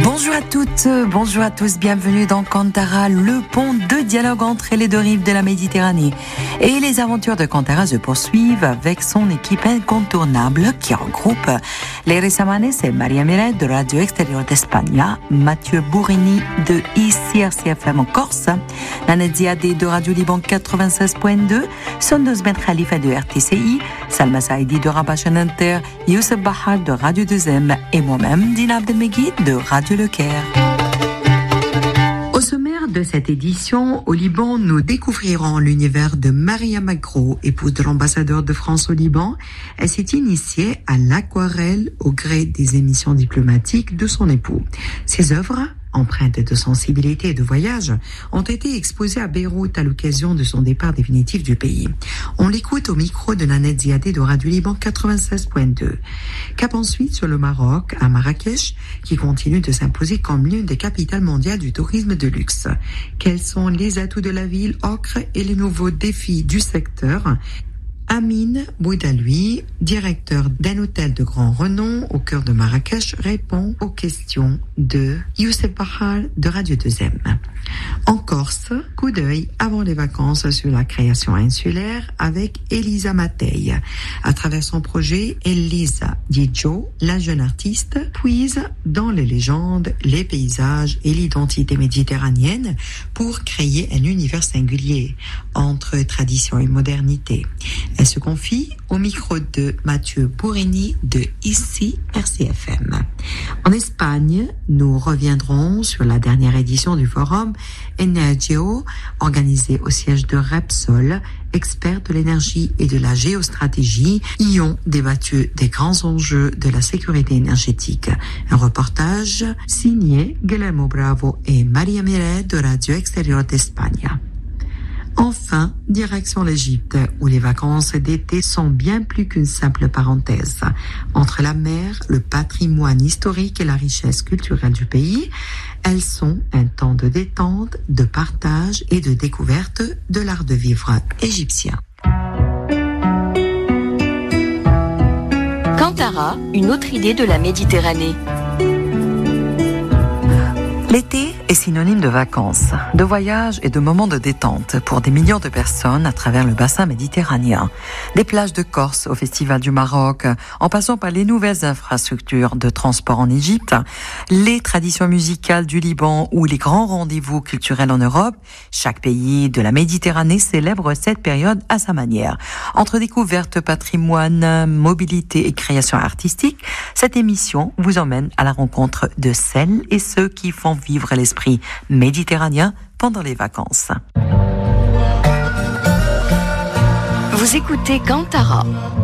Bonjour à toutes, bonjour à tous, bienvenue dans Kantara, le pont de dialogue entre les deux rives de la Méditerranée. Et les aventures de Kantara se poursuivent avec son équipe incontournable qui regroupe Leire Samanes et Maria Miret de Radio Extérieur d'Espagne, Mathieu Bourrini de ICRCFM en Corse, Nanette Ziadé de Radio Liban 96.2, Sondos Ben Khalifa de RTCI, Salma Saïdi de Rabat Inter, Youssef Bahar de Radio 2M et moi-même, Dina Abdelmegid de Radio Le Caire. Au sommaire de cette édition, au Liban, nous découvrirons l'univers de Maria Magro, épouse de l'ambassadeur de France au Liban. Elle s'est initiée à l'aquarelle au gré des émissions diplomatiques de son époux. Ses œuvres, empreintes de sensibilité et de voyage, ont été exposées à Beyrouth à l'occasion de son départ définitif du pays. On l'écoute au micro de Nanette Ziadé de Radio Liban 96.2. Cap ensuite sur le Maroc, à Marrakech, qui continue de s'imposer comme l'une des capitales mondiales du tourisme de luxe. Quels sont les atouts de la ville ocre et les nouveaux défis du secteur ? Amine Boudaloui, directeur d'un hôtel de grand renom au cœur de Marrakech, répond aux questions de Youssef Bahar de Radio 2M. En Corse, coup d'œil avant les vacances sur la création insulaire avec Elisa Matei. À travers son projet, Elisa Dijo, la jeune artiste, puise dans les légendes, les paysages et l'identité méditerranéenne pour créer un univers singulier entre tradition et modernité. Elle se confie au micro de Mathieu Bourrini de ICI RCFM. En Espagne, nous reviendrons sur la dernière édition du forum Energio, organisé au siège de Repsol. Experts de l'énergie et de la géostratégie y ont débattu des grands enjeux de la sécurité énergétique. Un reportage signé Guillermo Bravo et Maria Miret de Radio Extérieur d'Espagne. Enfin, direction l'Égypte, où les vacances d'été sont bien plus qu'une simple parenthèse. Entre la mer, le patrimoine historique et la richesse culturelle du pays, elles sont un temps de détente, de partage et de découverte de l'art de vivre égyptien. Kantara, une autre idée de la Méditerranée. L'été est synonyme de vacances, de voyages et de moments de détente pour des millions de personnes à travers le bassin méditerranéen. Des plages de Corse au Festival du Maroc, en passant par les nouvelles infrastructures de transport en Égypte, les traditions musicales du Liban ou les grands rendez-vous culturels en Europe, chaque pays de la Méditerranée célèbre cette période à sa manière. Entre découverte, patrimoine, mobilité et création artistique, cette émission vous emmène à la rencontre de celles et ceux qui font vivre l'esprit méditerranéen pendant les vacances. Vous écoutez Kantara.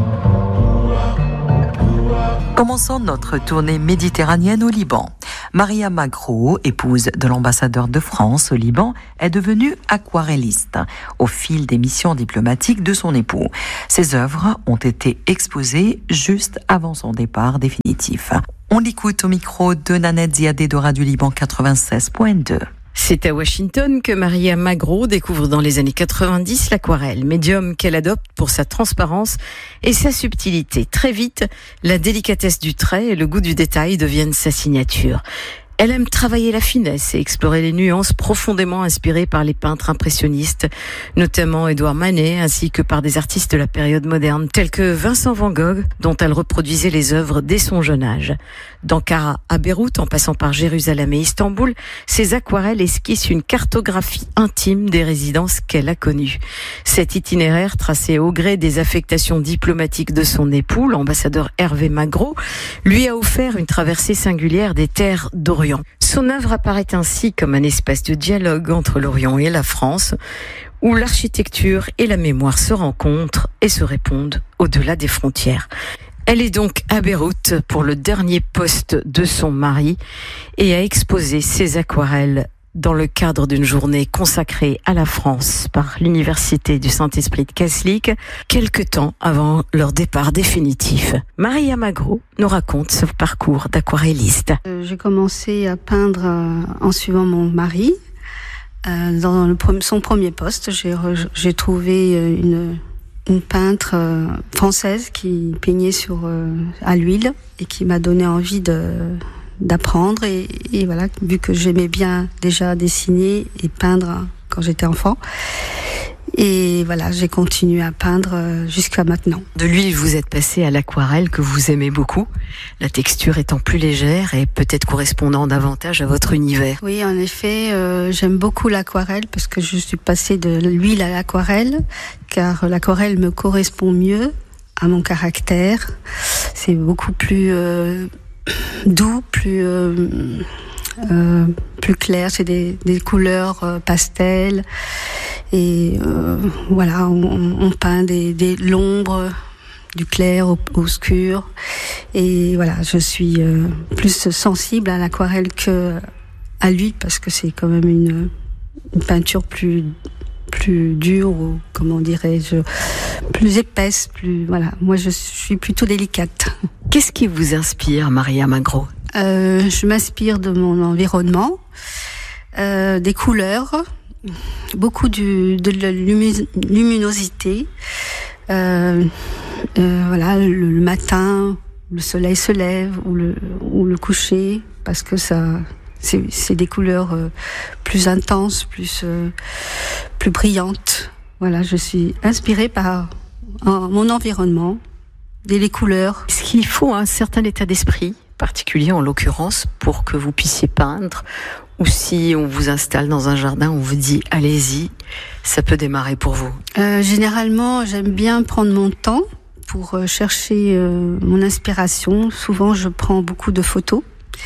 Commençons notre tournée méditerranéenne au Liban. Maria Magro, épouse de l'ambassadeur de France au Liban, est devenue aquarelliste au fil des missions diplomatiques de son époux. Ses œuvres ont été exposées juste avant son départ définitif. On l'écoute au micro de Nanette Ziadé de Radio Liban 96.2. C'est à Washington que Maria Magro découvre dans les années 90 l'aquarelle, médium qu'elle adopte pour sa transparence et sa subtilité. Très vite, la délicatesse du trait et le goût du détail deviennent sa signature. Elle aime travailler la finesse et explorer les nuances profondément inspirées par les peintres impressionnistes, notamment Édouard Manet, ainsi que par des artistes de la période moderne, tels que Vincent Van Gogh, dont elle reproduisait les œuvres dès son jeune âge. D'Ankara à Beyrouth, en passant par Jérusalem et Istanbul, ses aquarelles esquissent une cartographie intime des résidences qu'elle a connues. Cet itinéraire, tracé au gré des affectations diplomatiques de son époux, l'ambassadeur Hervé Magro, lui a offert une traversée singulière des terres d'Orient. Son œuvre apparaît ainsi comme un espace de dialogue entre l'Orient et la France, où l'architecture et la mémoire se rencontrent et se répondent au-delà des frontières. Elle est donc à Beyrouth pour le dernier poste de son mari et a exposé ses aquarelles dans le cadre d'une journée consacrée à la France par l'Université du Saint-Esprit de Kaslik, quelque temps avant leur départ définitif. Maria Magro nous raconte ce parcours d'aquarelliste. J'ai commencé à peindre en suivant mon mari. Dans son premier poste, j'ai trouvé une peintre française qui peignait à l'huile et qui m'a donné envie d'apprendre et voilà, vu que j'aimais bien déjà dessiner et peindre quand j'étais enfant. Et voilà, j'ai continué à peindre jusqu'à maintenant. De l'huile, vous êtes passé à l'aquarelle que vous aimez beaucoup, la texture étant plus légère et peut-être correspondant davantage à votre univers. Oui, en effet, j'aime beaucoup l'aquarelle parce que je suis passée de l'huile à l'aquarelle, car l'aquarelle me correspond mieux à mon caractère. C'est beaucoup plus doux, plus clair, c'est des couleurs pastel et voilà, on peint des l'ombre, du clair au obscur, et voilà, je suis plus sensible à l'aquarelle que à l'huile parce que c'est quand même une peinture plus dure, ou comment dirais-je, plus épaisse, plus voilà. Moi, je suis plutôt délicate. Qu'est-ce qui vous inspire, Maria Magro ? Je m'inspire de mon environnement, des couleurs, beaucoup de la luminosité. Voilà, le matin, le soleil se lève ou le coucher, parce que ça, c'est des couleurs plus intenses, plus brillantes. Voilà, je suis inspirée par mon environnement, les couleurs. Est-ce qu'il faut un certain état d'esprit particulier, en l'occurrence, pour que vous puissiez peindre, ou si on vous installe dans un jardin, on vous dit allez-y, ça peut démarrer pour vous? Généralement, j'aime bien prendre mon temps pour chercher mon inspiration. Souvent, je prends beaucoup de photos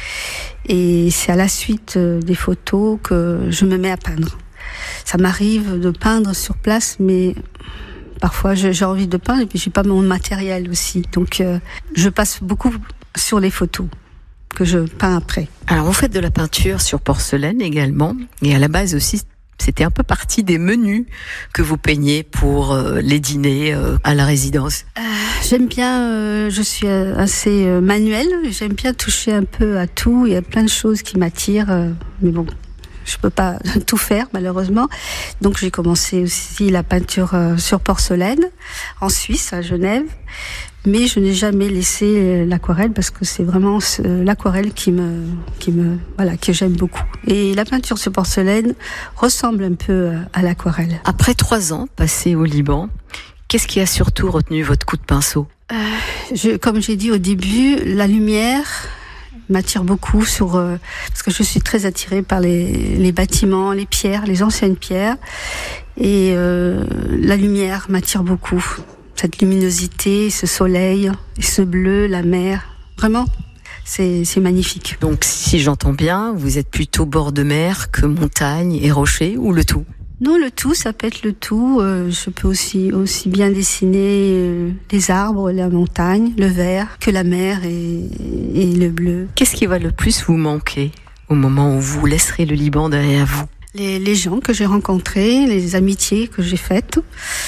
et c'est à la suite des photos que je me mets à peindre. Ça m'arrive de peindre sur place, mais parfois j'ai envie de peindre et puis j'ai pas mon matériel aussi. Donc je passe beaucoup sur les photos que je peins après. Alors vous faites de la peinture sur porcelaine également, et à la base aussi c'était un peu partie des menus que vous peignez pour les dîners à la résidence. J'aime bien, je suis assez manuelle, j'aime bien toucher un peu à tout, il y a plein de choses qui m'attirent, mais bon, je peux pas tout faire malheureusement. Donc j'ai commencé aussi la peinture sur porcelaine en Suisse, à Genève. Mais je n'ai jamais laissé l'aquarelle parce que c'est vraiment l'aquarelle qui me voilà, que j'aime beaucoup. Et la peinture sur porcelaine ressemble un peu à l'aquarelle. Après 3 ans passés au Liban, qu'est-ce qui a surtout retenu votre coup de pinceau? Comme j'ai dit au début, la lumière m'attire beaucoup parce que je suis très attirée par les bâtiments, les pierres, les anciennes pierres, et la lumière m'attire beaucoup. Cette luminosité, ce soleil, ce bleu, la mer, vraiment, c'est magnifique. Donc, si j'entends bien, vous êtes plutôt bord de mer que montagne et rochers, ou le tout? Non, le tout, ça peut être le tout. Je peux aussi bien dessiner les arbres, la montagne, le vert, que la mer et le bleu. Qu'est-ce qui va le plus vous manquer au moment où vous laisserez le Liban derrière vous? Les gens que j'ai rencontrés, les amitiés que j'ai faites.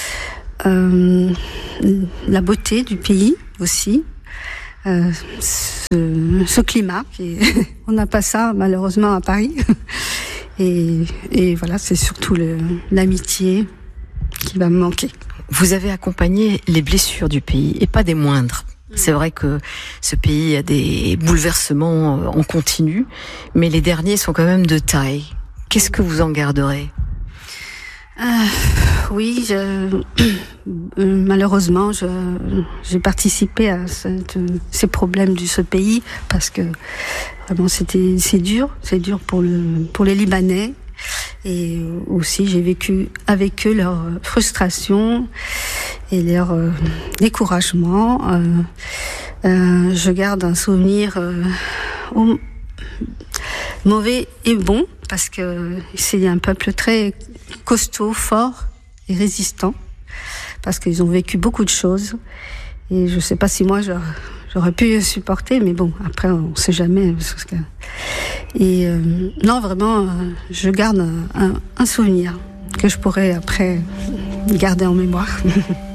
La beauté du pays aussi, ce climat, on n'a pas ça malheureusement à Paris, et voilà, c'est surtout l'amitié qui va me manquer. Vous avez accompagné les blessures du pays, et pas des moindres. C'est vrai que ce pays a des bouleversements en continu, mais les derniers sont quand même de taille. Qu'est-ce que vous en garderez? Oui, malheureusement, j'ai participé à ces problèmes de ce pays parce que vraiment c'est dur pour les Libanais, et aussi j'ai vécu avec eux leur frustration et leur découragement. Je garde un souvenir mauvais et bon, parce que c'est un peuple très costaud, fort et résistant, parce qu'ils ont vécu beaucoup de choses, et je ne sais pas si moi j'aurais pu supporter, mais bon, après on ne sait jamais. Et non, vraiment, je garde un souvenir que je pourrais après garder en mémoire.